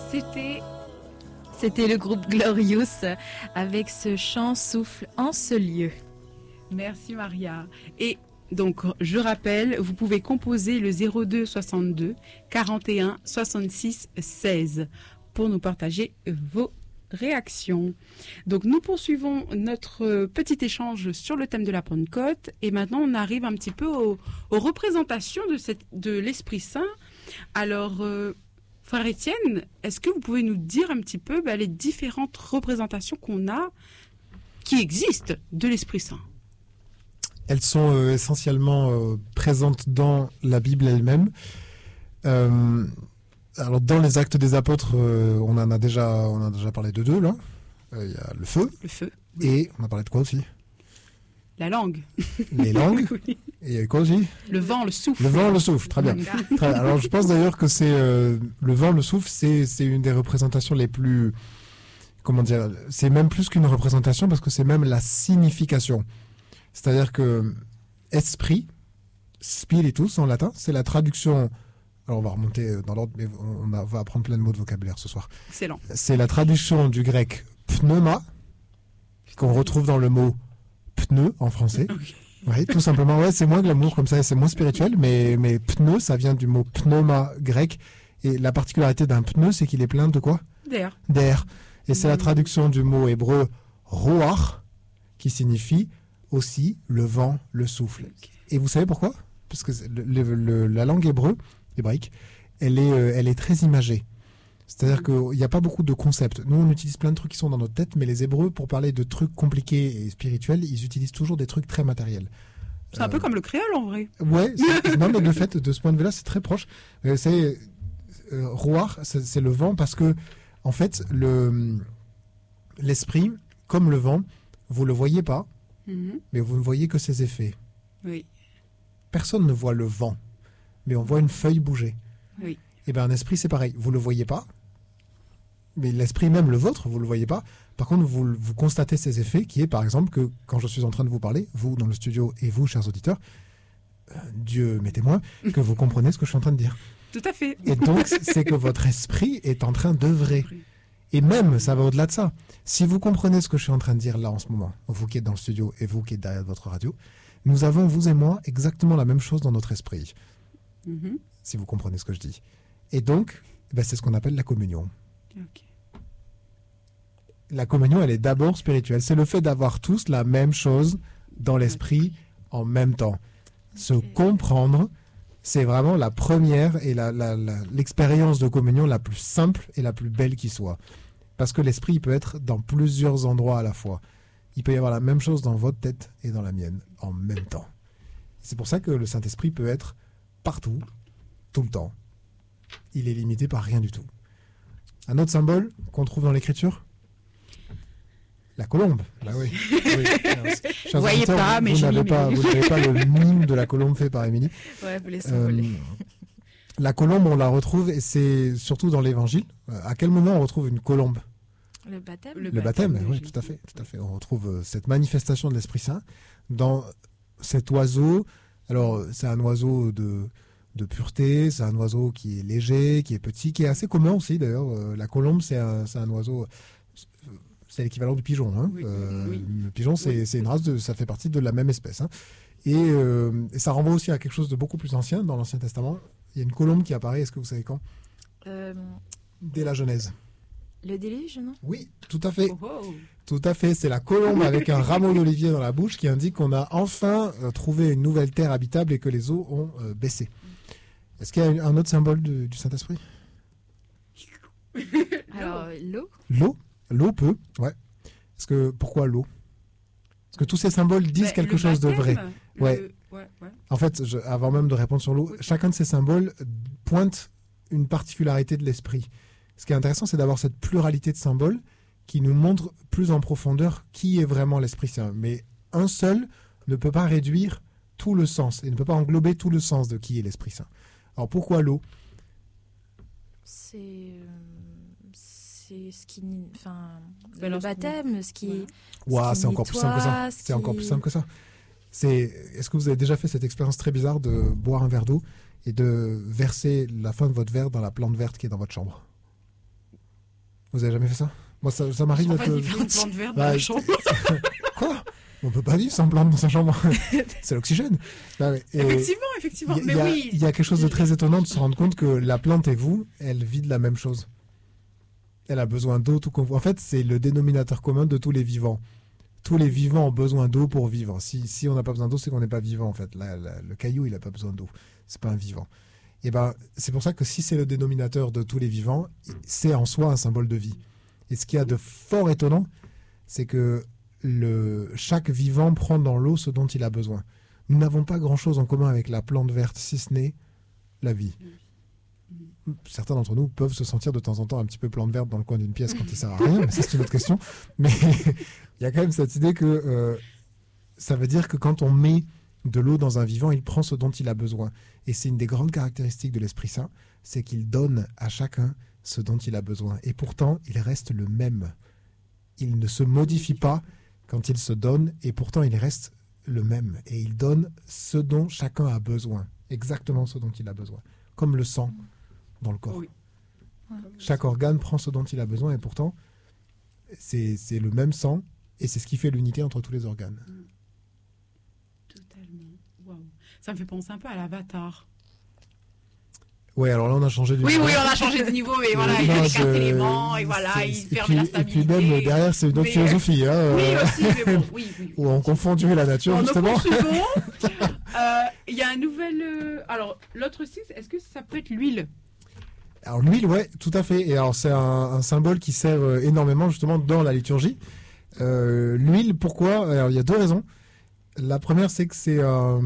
C'était le groupe Glorious avec ce chant Souffle en ce lieu. Merci Maria. Et donc, je rappelle, vous pouvez composer le 02 62 41 66 16 pour nous partager vos réactions. Donc, nous poursuivons notre petit échange sur le thème de la Pentecôte et maintenant, on arrive un petit peu aux représentations de l'Esprit Saint. Alors, frère Étienne, est-ce que vous pouvez nous dire un petit peu les différentes représentations qui existent de l'Esprit Saint? Elles sont essentiellement présentes dans la Bible elle-même. Alors dans les Actes des Apôtres, on en a déjà parlé de deux là. Il y a le feu. Le feu. Et on a parlé de quoi aussi? La langue. Les langues. Oui. Et il y a quoi aussi? Le vent, le souffle. Le vent, le souffle, très bien. Alors je pense d'ailleurs que c'est le vent, le souffle, c'est une des représentations les plus, comment dire, c'est même plus qu'une représentation parce que c'est même la signification. C'est-à-dire que esprit, spiritus en latin, c'est la traduction. Alors on va remonter dans l'ordre, mais on va apprendre plein de mots de vocabulaire ce soir. Excellent. C'est la traduction du grec pneuma, qu'on retrouve dans le mot pneu en français. Okay. Oui, tout simplement. Ouais, c'est moins glamour comme ça, c'est moins spirituel, mais pneu, ça vient du mot pneuma grec. Et la particularité d'un pneu, c'est qu'il est plein de quoi? D'air. Et c'est la traduction du mot hébreu roar, qui signifie aussi le vent, le souffle. Okay. Et vous savez pourquoi? Parce que la langue hébraïque, elle est très imagée. C'est-à-dire qu'il n'y a pas beaucoup de concepts. Nous, on utilise plein de trucs qui sont dans notre tête, mais les Hébreux, pour parler de trucs compliqués et spirituels, ils utilisent toujours des trucs très matériels. C'est un peu comme le créole, en vrai. Ouais, non, mais de fait, de ce point de vue-là, c'est très proche. Roar, c'est le vent, parce que, en fait, l'esprit, comme le vent, vous ne le voyez pas, mais vous ne voyez que ses effets. Oui. Personne ne voit le vent, mais on voit une feuille bouger. Oui. Et bien un esprit, c'est pareil. Vous ne le voyez pas, mais l'esprit même, le vôtre, vous ne le voyez pas. Par contre, vous constatez ses effets, qui est par exemple que quand je suis en train de vous parler, vous dans le studio et vous, chers auditeurs, Dieu m'est témoin, que vous comprenez ce que je suis en train de dire. Tout à fait. Et donc, c'est que votre esprit est en train d'œuvrer. Et même, ça va au-delà de ça. Si vous comprenez ce que je suis en train de dire là en ce moment, vous qui êtes dans le studio et vous qui êtes derrière votre radio, nous avons, vous et moi, exactement la même chose dans notre esprit. Si vous comprenez ce que je dis. Et donc, c'est ce qu'on appelle la communion. Okay. La communion, elle est d'abord spirituelle. C'est le fait d'avoir tous la même chose dans l'esprit en même temps. Se comprendre, c'est vraiment la première et l'expérience de communion la plus simple et la plus belle qui soit. Parce que l'esprit, il peut être dans plusieurs endroits à la fois. Il peut y avoir la même chose dans votre tête et dans la mienne en même temps. C'est pour ça que le Saint-Esprit peut être partout, tout le temps. Il est limité par rien du tout. Un autre symbole qu'on trouve dans l'Écriture? La colombe. Là, oui. Vous voyez pas, mais vous n'avez pas le mime de la colombe fait par Émilie. Ouais, vous laissez voler. La colombe, on la retrouve, et c'est surtout dans l'Évangile. À quel moment on retrouve une colombe? Le baptême. Le baptême, oui, tout à fait. On retrouve cette manifestation de l'Esprit Saint dans cet oiseau. Alors, c'est un oiseau de pureté, c'est un oiseau qui est léger, qui est petit, qui est assez commun aussi d'ailleurs. La colombe, c'est un oiseau, c'est l'équivalent du pigeon. Hein. Oui. Le pigeon, c'est une race, ça fait partie de la même espèce. Hein. Et ça renvoie aussi à quelque chose de beaucoup plus ancien dans l'Ancien Testament. Il y a une colombe qui apparaît, est-ce que vous savez quand? Dès la Genèse. Le déluge, non? Oui, tout à fait. Oh. Tout à fait, c'est la colombe avec un rameau d'olivier dans la bouche qui indique qu'on a enfin trouvé une nouvelle terre habitable et que les eaux ont baissé. Est-ce qu'il y a un autre symbole du Saint-Esprit? Alors, l'eau? L'eau peut, ouais. Pourquoi l'eau? Parce que tous ces symboles disent quelque chose de vrai. Ouais. En fait, avant même de répondre sur l'eau, chacun de ces symboles pointe une particularité de l'esprit. Ce qui est intéressant, c'est d'avoir cette pluralité de symboles qui nous montre plus en profondeur qui est vraiment l'Esprit Saint. Mais un seul ne peut pas réduire tout le sens et ne peut pas englober tout le sens de qui est l'Esprit Saint. Alors pourquoi l'eau? C'est ce qui, le baptême, ce qui. Ouah, c'est encore plus simple que ça. C'est encore plus simple que ça. Est-ce que vous avez déjà fait cette expérience très bizarre de boire un verre d'eau et de verser la fin de votre verre dans la plante verte qui est dans votre chambre? Vous avez jamais fait ça? Moi, ça m'arrive En d'être... fait, il fait une plante verte dans Bah, la chambre. Quoi? On peut pas vivre sans plante dans sa chambre. C'est l'oxygène. Non, mais- et Effectivement. il y a- Mais il y a- oui. il y a quelque chose de très étonnant de se rendre compte que la plante et vous, elle vit de la même chose. Elle a besoin d'eau tout comme vous. En fait, c'est le dénominateur commun de tous les vivants. Tous les vivants ont besoin d'eau pour vivre. Si on n'a pas besoin d'eau, c'est qu'on n'est pas vivant en fait. Le caillou, il n'a pas besoin d'eau. C'est pas un vivant. Et ben, c'est pour ça que si c'est le dénominateur de tous les vivants, c'est en soi un symbole de vie. Et ce qu'il y a de fort étonnant, c'est que chaque vivant prend dans l'eau ce dont il a besoin. Nous n'avons pas grand-chose en commun avec la plante verte, si ce n'est la vie. Certains d'entre nous peuvent se sentir de temps en temps un petit peu plante verte dans le coin d'une pièce quand il ne sert à rien, mais ça c'est une autre question. Mais il y a quand même cette idée que ça veut dire que quand on met de l'eau dans un vivant, il prend ce dont il a besoin. Et c'est une des grandes caractéristiques de l'Esprit Saint, c'est qu'il donne à chacun ce dont il a besoin. Et pourtant, il reste le même. Il ne se modifie pas quand il se donne, et pourtant il reste le même. Et il donne ce dont chacun a besoin, exactement ce dont il a besoin. Comme le sang dans le corps. Oui. Chaque organe prend ce dont il a besoin, et pourtant, c'est le même sang, et c'est ce qui fait l'unité entre tous les organes. Totalement. Waouh. Ça me fait penser un peu à l'Avatar. Ouais, alors là, on a changé du... Oui, on a changé de niveau, mais voilà, il y a les 4 éléments, et voilà, il permet la Et stabilité. puis même, derrière, c'est une autre philosophie. Hein, Oui, aussi, mais bon, oui. Où on confond Dieu et la nature, Alors, justement. nous poursuivons. Il y a un nouvel... Alors, l'autre six, est-ce que ça peut être l'huile? Alors l'huile, ouais, tout à fait. Et alors c'est un symbole qui sert énormément justement dans la liturgie. L'huile, pourquoi? Alors il y a deux raisons. La première, c'est que c'est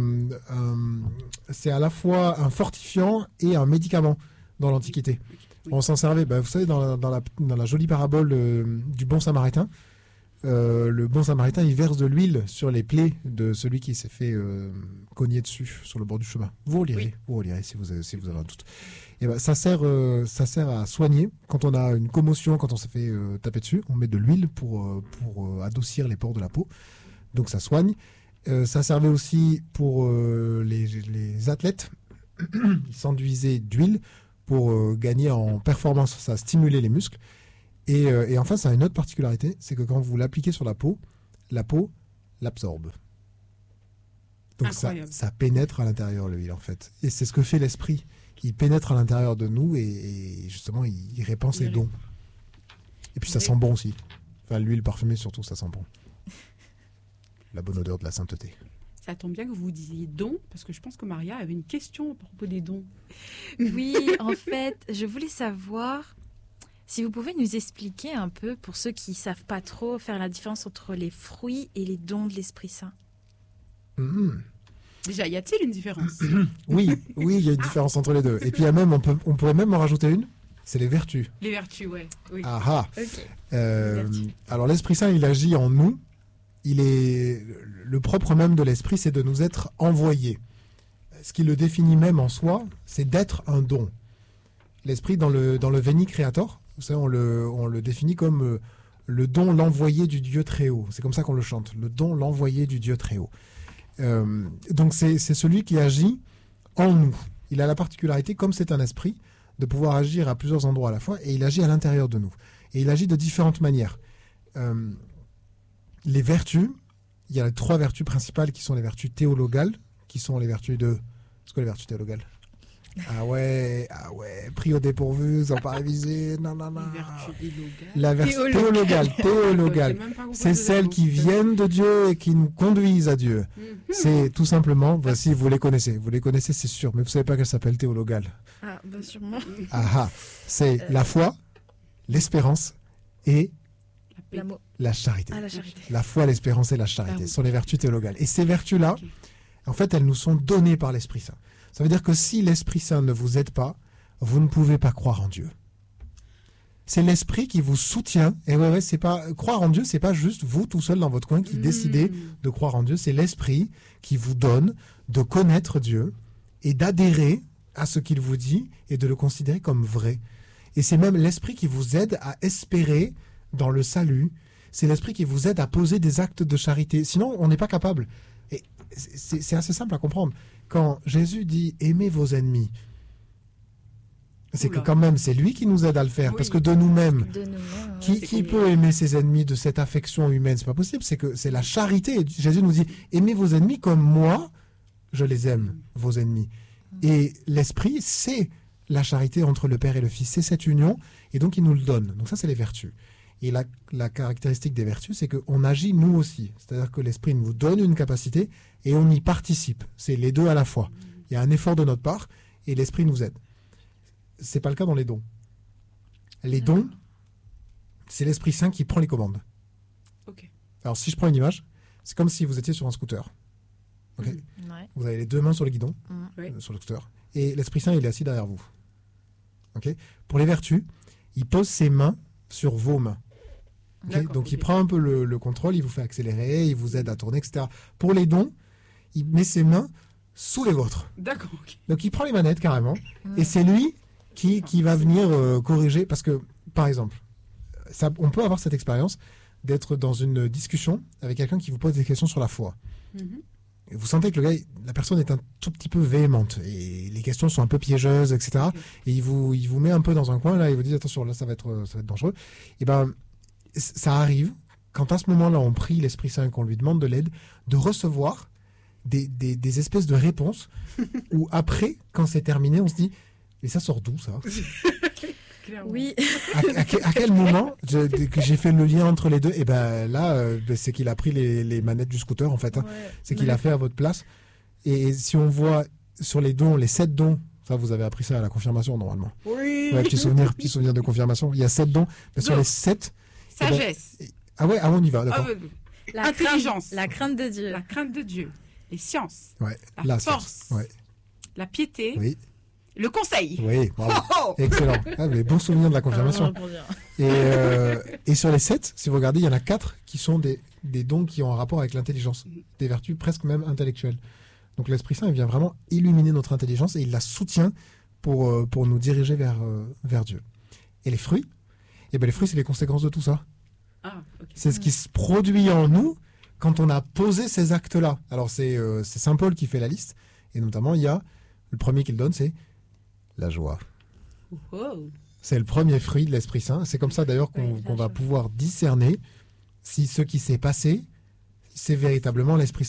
à la fois un fortifiant et un médicament dans l'Antiquité. Oui. On s'en servait, vous savez, dans la jolie parabole du bon samaritain. Le bon samaritain, il verse de l'huile sur les plaies de celui qui s'est fait cogner dessus sur le bord du chemin. Vous relirez si vous avez un doute. Et ben, ça sert à soigner. Quand on a une commotion, quand on s'est fait taper dessus, on met de l'huile pour adoucir les pores de la peau. Donc ça soigne. Ça servait aussi pour les athlètes. Ils s'enduisaient d'huile pour gagner en performance. Ça stimulait les muscles. Et enfin, ça a une autre particularité, c'est que quand vous l'appliquez sur la peau l'absorbe. Donc ça pénètre à l'intérieur, l'huile, en fait. Et c'est ce que fait l'esprit. Il pénètre à l'intérieur de nous et justement, il répand ses dons. Et puis ça sent bon aussi. Enfin, l'huile parfumée, surtout, ça sent bon. La bonne odeur de la sainteté. Ça tombe bien que vous disiez dons, parce que je pense que Maria avait une question à propos des dons. Oui, en fait, je voulais savoir si vous pouvez nous expliquer un peu, pour ceux qui ne savent pas trop, faire la différence entre les fruits et les dons de l'Esprit Saint. Déjà, y a-t-il une différence? Oui, il y a une différence entre les deux. Et puis, on pourrait même en rajouter une, c'est les vertus. Les vertus, ouais. Oui. Ah. Ok. Alors, l'Esprit Saint, il agit en nous. Le propre même de l'Esprit, c'est de nous être envoyé. Ce qui le définit même en soi, c'est d'être un don. L'Esprit, dans le Veni Creator, vous savez, on le définit comme le don, l'envoyé du Dieu très haut. C'est comme ça qu'on le chante, le don, l'envoyé du Dieu très haut. Donc c'est celui qui agit en nous. Il a la particularité, comme c'est un esprit, de pouvoir agir à plusieurs endroits à la fois, et il agit à l'intérieur de nous. Et il agit de différentes manières. Les vertus, il y a les 3 vertus principales qui sont les vertus théologales, qui sont les vertus de... C'est quoi les vertus théologales? Ah ouais, pris au dépourvu, sans pas réviser, non. La vertu théologale, c'est celles qui viennent de Dieu et qui nous conduisent à Dieu. C'est tout simplement, voici, vous les connaissez, c'est sûr, mais vous savez pas qu'elles s'appellent théologales. Ah, bah sûrement. C'est la foi, l'espérance et L'amour. la charité. La charité. La foi, l'espérance et la charité sont les vertus théologales. Et ces vertus-là, en fait, elles nous sont données par l'Esprit Saint. Ça veut dire que si l'Esprit Saint ne vous aide pas, vous ne pouvez pas croire en Dieu. C'est l'Esprit qui vous soutient. Et c'est pas croire en Dieu, c'est pas juste vous tout seul dans votre coin qui décidez de croire en Dieu. C'est l'Esprit qui vous donne de connaître Dieu et d'adhérer à ce qu'il vous dit et de le considérer comme vrai. Et c'est même l'Esprit qui vous aide à espérer dans le salut. C'est l'Esprit qui vous aide à poser des actes de charité. Sinon, on n'est pas capable. Et c'est assez simple à comprendre. Quand Jésus dit « aimez vos ennemis », C'est que Oula. quand même, c'est lui qui nous aide à le faire. Oui. Parce que de nous-mêmes, De nous-mêmes. qui peut aimer ses ennemis de cette affection humaine? C'est pas possible. C'est que c'est la charité. Jésus nous dit, aimez vos ennemis comme moi, je les aime, vos ennemis. Et l'esprit, c'est la charité entre le Père et le Fils. C'est cette union. Et donc, il nous le donne. Donc ça, c'est les vertus. Et la caractéristique des vertus, c'est qu'on agit nous aussi. C'est-à-dire que l'esprit nous donne une capacité et on y participe. C'est les deux à la fois. Il y a un effort de notre part et l'esprit nous aide. C'est pas le cas dans les dons. Les dons, c'est l'Esprit Saint qui prend les commandes. Ok. Alors, si je prends une image, c'est comme si vous étiez sur un scooter. Ok. Ouais. Vous avez les deux mains sur le guidon, Oui. sur le scooter, et l'Esprit Saint, il est assis derrière vous. Ok. Pour les vertus, il pose ses mains sur vos mains. Ok. D'accord, Donc, il ok. prend un peu le contrôle, il vous fait accélérer, il vous aide à tourner, etc. Pour les dons, il met ses mains sous les vôtres. D'accord, ok. Donc, il prend les manettes carrément, et c'est lui qui va venir corriger. Parce que, par exemple, on peut avoir cette expérience d'être dans une discussion avec quelqu'un qui vous pose des questions sur la foi. Mhm. Et vous sentez que la personne est un tout petit peu véhémente et les questions sont un peu piégeuses, etc. Ok. Et il vous met un peu dans un coin, là, il vous dit attention, là, ça va être dangereux. Et ben, ça arrive, quand à ce moment-là, on prie l'Esprit Saint et qu'on lui demande de l'aide, de recevoir des espèces de réponses où après, quand c'est terminé, on se dit mais ça sort d'où, ça? Clairement. Oui. À quel moment que j'ai fait le lien entre les deux? Et ben là, c'est qu'il a pris les manettes du scooter, en fait. Hein. Ouais. C'est qu'il a fait à votre place. Et si on voit sur les dons, les 7 dons, ça vous avez appris ça à la confirmation normalement. Oui. Ouais, petit souvenir de confirmation. Il y a 7 dons. Mais sur Donc, les 7... Sagesse. Ah ouais, on y va, Ah, d'accord. La Intelligence. La crainte de Dieu. La crainte de Dieu. Les sciences. Ouais, La là, force. Ouais. La piété. Oui, Le conseil. oui, bravo. Oh, oh. Excellent. Ah, mais bon souvenir de la confirmation. pour dire. Et sur les 7, si vous regardez, il y en a 4 qui sont des dons qui ont un rapport avec l'intelligence, des vertus presque même intellectuelles. Donc l'Esprit Saint, il vient vraiment illuminer notre intelligence et il la soutient pour nous diriger vers Dieu. Et les fruits, les fruits, c'est les conséquences de tout ça. Ah, ok. C'est ce qui se produit en nous quand on a posé ces actes-là. Alors c'est Saint Paul qui fait la liste, et notamment il y a, le premier qu'il donne, c'est la joie. Oh. C'est le premier fruit de l'Esprit Saint. C'est comme ça d'ailleurs qu'on va pouvoir discerner si ce qui s'est passé, c'est véritablement l'Esprit Saint.